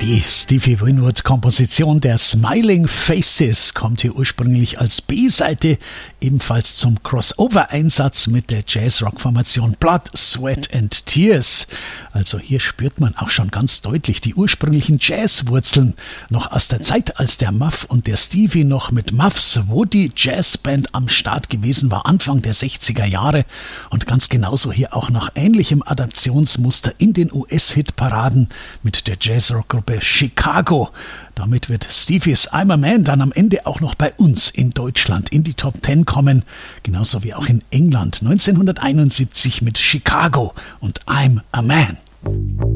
Die Stevie Winwood-Komposition der Smiling Faces kommt hier ursprünglich als B-Seite, ebenfalls zum Crossover-Einsatz mit der Jazz-Rock-Formation Blood, Sweat and Tears. Also hier spürt man auch schon ganz deutlich die ursprünglichen Jazzwurzeln, noch aus der Zeit, als der Muff und der Stevie noch mit Muffs Woody Jazzband am Start gewesen war, Anfang der 60er Jahre, und ganz genauso hier auch nach ähnlichem Adaptionsmuster in den US-Hitparaden mit der Jazzrock-Gruppe Chicago. Damit wird Stevie's I'm a Man dann am Ende auch noch bei uns in Deutschland in die Top 10 kommen, genauso wie auch in England 1971 mit Chicago und I'm a Man.